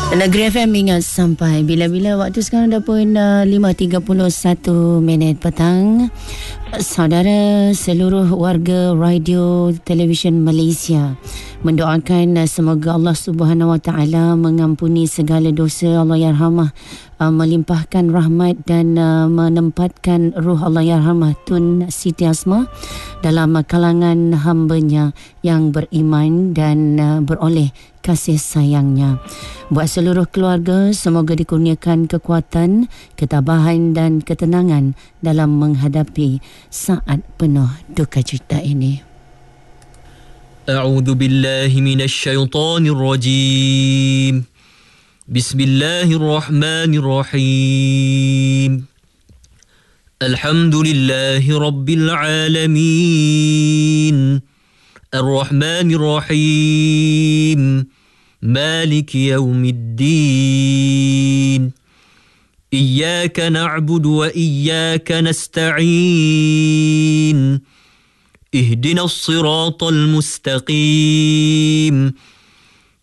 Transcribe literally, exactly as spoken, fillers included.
Negeri F M ingat sampai bila-bila. Waktu sekarang dah pun uh, lima tiga puluh satu minit petang. Saudara, seluruh warga radio televisyen Malaysia mendoakan uh, semoga Allah Subhanahu Wa Taala mengampuni segala dosa, Allah yarhamah, uh, melimpahkan rahmat dan uh, menempatkan ruh Allah yarhamah Tun Siti Asma dalam uh, kalangan hamba-Nya yang beriman dan uh, beroleh kasih sayangnya. Buat seluruh keluarga, semoga dikurniakan kekuatan, ketabahan dan ketenangan dalam menghadapi saat penuh duka cita ini. A'udzu billahi minasy syaithanir rajim. Bismillahirrahmanirrahim. Alhamdulillahi rabbil alamin. الرحمن الرحيم مالك يوم الدين إياك نعبد وإياك نستعين اهدنا الصراط المستقيم